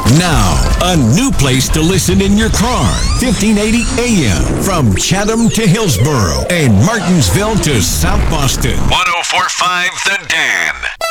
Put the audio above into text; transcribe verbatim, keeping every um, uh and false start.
Now, a new place to listen in your car. fifteen eighty A M from Chatham to Hillsborough and Martinsville to South Boston. one oh four point five The Dan.